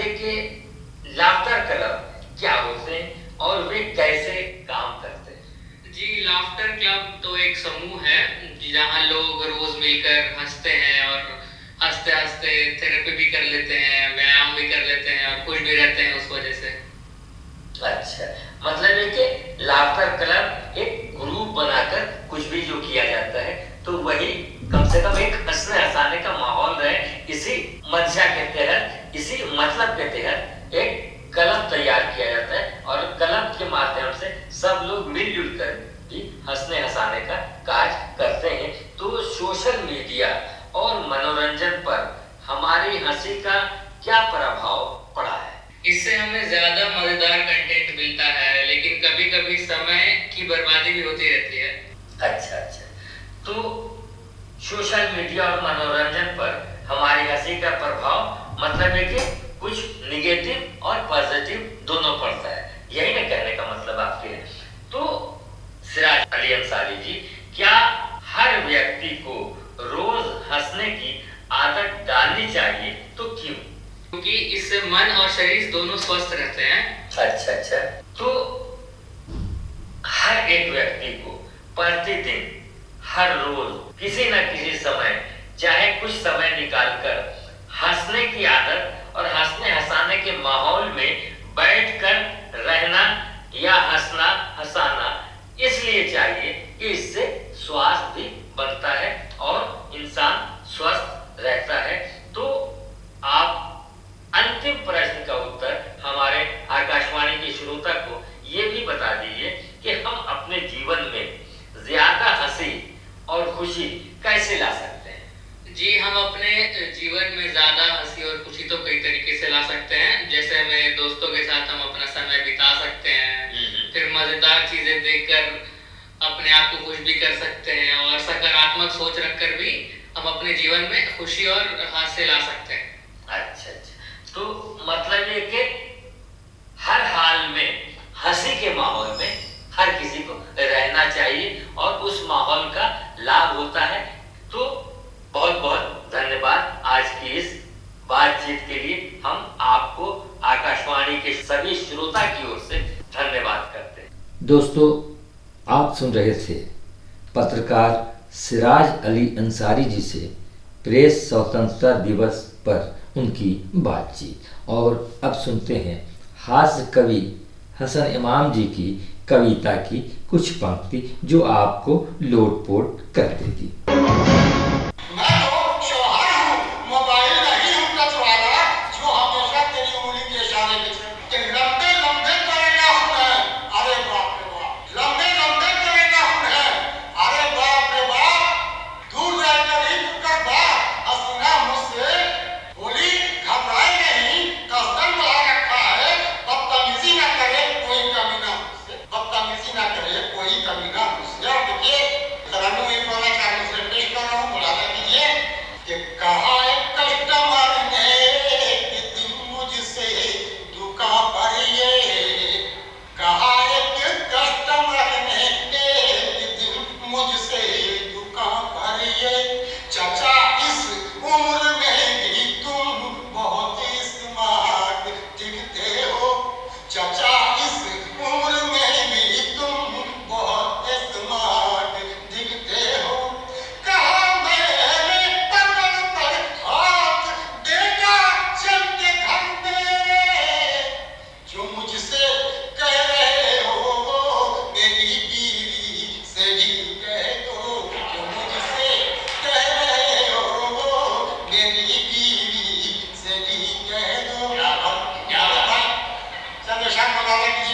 बताइए कि laughter club क्या होते हैं और वे कैसे काम करते हैं। जी, लाफ्टर क्लब तो एक समूह है जहाँ लोग रोज मिलकर हंसते हैं और हंसते हंसते थेरेपी भी कर लेते हैं, व्यायाम भी कर लेते हैं और खुश भी रहते हैं उस वजह से। अच्छा, मतलब है कि लाफ्टर क्लब एक ग्रुप बनाकर कुछ भी जो किया जाता है तो वही कम से कम एक हंसने हंसाने का माहौल रहे, इसी मंशा के तहत, इसी मतलब के तहत एक क्लब तैयार किया जाता है और क्लब के माध्यम से सब लोग मिलजुल कर भी हंसने हंसाने का कार्य करते हैं। तो सोशल मीडिया और मनोरंजन पर हमारी हंसी का क्या प्रभाव पड़ा है? इससे हमें ज्यादा मजेदार कंटेंट मिलता है, लेकिन कभी कभी समय की बर्बादी भी होती रहती है। अच्छा, तो सोशल मीडिया और मनोरंजन पर हमारी हंसी का प्रभाव मतलब है कि कुछ निगेटिव और पॉजिटिव दोनों पड़ता है, यही ना कहने का मतलब आपके है। तो सिराज अली अंसारी जी, क्या हर व्यक्ति को रोज हंसने की आदत डालनी चाहिए, तो क्यों? क्योंकि इससे मन और शरीर दोनों स्वस्थ रहते हैं। अच्छा, तो हर एक व्यक्ति को प्रतिदिन हर रोज किसी न किसी समय, चाहे कुछ समय निकालकर हंसने की आदत और हंसने हंसाने के माहौल में बैठकर रहना या हंसना हंसाना इसलिए चाहिए कि इससे स्वास्थ्य भी बनता है और इंसान स्वस्थ रहता है। तो आप अंतिम प्रश्न का उत्तर हमारे आकाशवाणी के श्रोता को ये भी बता दीजिए कि हम अपने जीवन में ज्यादा हंसी और खुशी कैसे ला सकते हैं? जी, हम अपने जीवन में ज्यादा हंसी और खुशी तो कई तरीके से ला सकते हैं। जैसे हमें दोस्तों के साथ हम अपना समय बिता सकते हैं, फिर मजेदार चीजें देखकर अपने आप को खुश भी कर सकते हैं और सकारात्मक सोच रखकर भी हम अपने जीवन में खुशी और हास्य ला सकते हैं। अच्छा, तो मतलब ये कि हर हाल में हंसी के माहौल में हर किसी को रहना चाहिए और उस माहौल का लाभ होता है। तो बहुत बहुत धन्यवाद आज की इस बातचीत के लिए। हम आपको आकाशवाणी के सभी श्रोता की ओर से धन्यवाद करते हैं। दोस्तों, आप सुन रहे थे पत्रकार सिराज अली अंसारी जी से प्रेस स्वतंत्रता दिवस पर उनकी बातचीत। और अब सुनते हैं हास्य कवि हसन इमाम जी की कविता की कुछ पंक्ति जो आपको लोटपोट कर देगी। चंद्रशेखर